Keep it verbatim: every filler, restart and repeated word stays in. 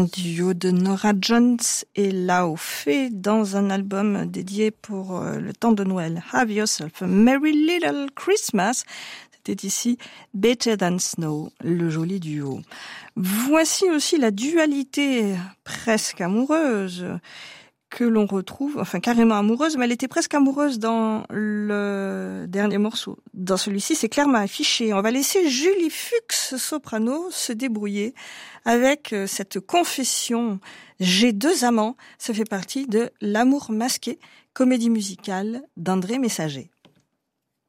un duo de Norah Jones et Lao Fei dans un album dédié pour euh, le temps de Noël. Have Yourself a Merry Little Christmas. C'était ici Better Than Snow, le joli duo. Voici aussi la dualité presque amoureuse que l'on retrouve, enfin carrément amoureuse, mais elle était presque amoureuse dans le dernier morceau. Dans celui-ci, c'est clairement affiché. On va laisser Julie Fuchs, soprano, se débrouiller avec cette confession « J'ai deux amants ». Ça fait partie de L'amour masqué, comédie musicale d'André Messager.